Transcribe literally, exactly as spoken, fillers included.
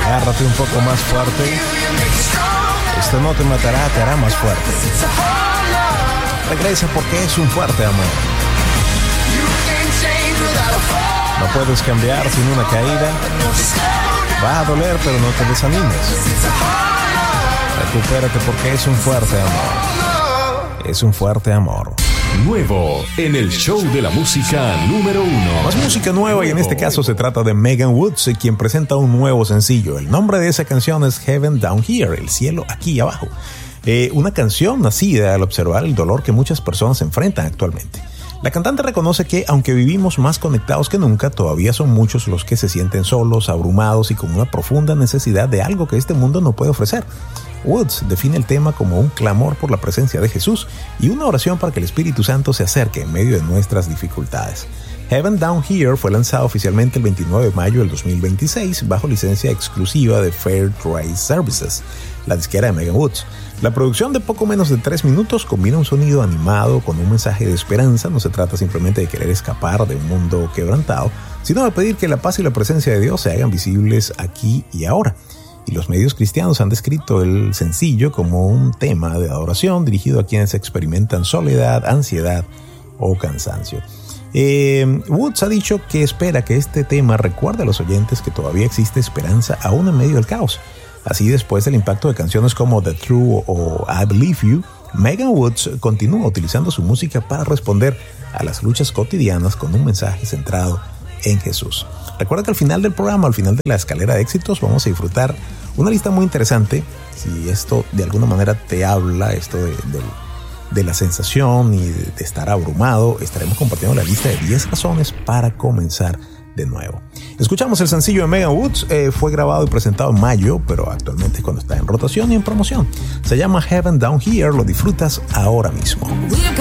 Agárrate un poco más fuerte. Esto no te matará, te hará más fuerte. Regresa porque es un fuerte amor. No puedes cambiar sin una caída. Va a doler, pero no te desanimes. Recupérate porque es un fuerte amor. Es un fuerte amor. Nuevo en el show de la música número uno. Más música nueva, y en este caso se trata de Megan Woods, quien presenta un nuevo sencillo. El nombre de esa canción es Heaven Down Here, el cielo aquí abajo. Eh, una canción nacida al observar el dolor que muchas personas enfrentan actualmente. La cantante reconoce que, aunque vivimos más conectados que nunca, todavía son muchos los que se sienten solos, abrumados y con una profunda necesidad de algo que este mundo no puede ofrecer. Woods define el tema como un clamor por la presencia de Jesús y una oración para que el Espíritu Santo se acerque en medio de nuestras dificultades. Heaven Down Here fue lanzado oficialmente el veintinueve de mayo del dos mil veintiséis bajo licencia exclusiva de Fair Trade Services, la disquera de Megan Woods. La producción, de poco menos de tres minutos, combina un sonido animado con un mensaje de esperanza. No se trata simplemente de querer escapar de un mundo quebrantado, sino de pedir que la paz y la presencia de Dios se hagan visibles aquí y ahora. Y los medios cristianos han descrito el sencillo como un tema de adoración dirigido a quienes experimentan soledad, ansiedad o cansancio. Eh, Woods ha dicho que espera que este tema recuerde a los oyentes que todavía existe esperanza aún en medio del caos. Así, después del impacto de canciones como The True o I Believe You, Megan Woods continúa utilizando su música para responder a las luchas cotidianas con un mensaje centrado en Jesús. Recuerda que al final del programa, al final de la escalera de éxitos, vamos a disfrutar una lista muy interesante. Si esto de alguna manera te habla, esto de, de, de la sensación y de, de estar abrumado, estaremos compartiendo la lista de diez razones para comenzar de nuevo. Escuchamos el sencillo de Megan Woods. Eh, fue grabado y presentado en mayo, pero actualmente cuando está en rotación y en promoción. Se llama Heaven Down Here. Lo disfrutas ahora mismo.